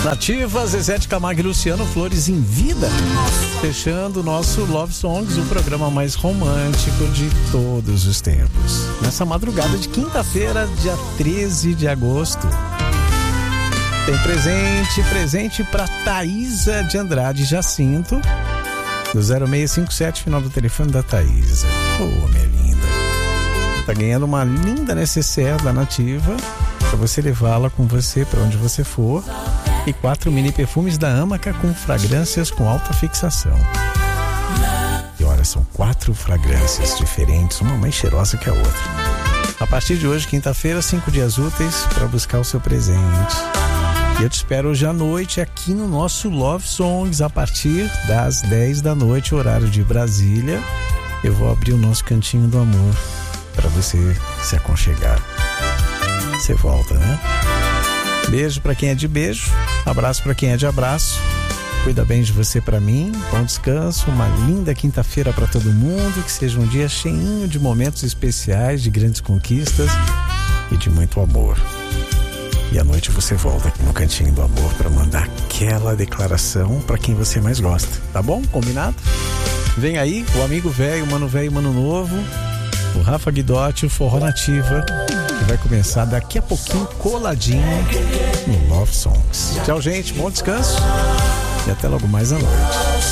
Nativa, Zezé de Camargo e Luciano, Flores em Vida. Fechando o nosso Love Songs, o programa mais romântico de todos os tempos. Nessa madrugada de quinta-feira, dia 13 de agosto. Tem presente para Thaísa de Andrade Jacinto, do 0657, final do telefone da Thaísa. Ô, minha linda. Tá ganhando uma linda necessaire da Nativa, para você levá-la com você para onde você for. E 4 mini perfumes da Amaca com fragrâncias com alta fixação. E olha, são 4 fragrâncias diferentes, uma mais cheirosa que a outra. A partir de hoje, quinta-feira, 5 dias úteis para buscar o seu presente. E eu te espero hoje à noite aqui no nosso Love Songs, a partir das 10 da noite, horário de Brasília. Eu vou abrir o nosso cantinho do amor para você se aconchegar. Você volta, né? Beijo para quem é de beijo, abraço para quem é de abraço. Cuida bem de você para mim, bom descanso, uma linda quinta-feira para todo mundo, que seja um dia cheinho de momentos especiais, de grandes conquistas e de muito amor. E à noite você volta aqui no Cantinho do Amor para mandar aquela declaração para quem você mais gosta, tá bom? Combinado? Vem aí o amigo velho, mano novo, o Rafa Guidotti, o Forró Nativa, que vai começar daqui a pouquinho coladinho no Love Songs. Tchau, gente, bom descanso e até logo mais à noite.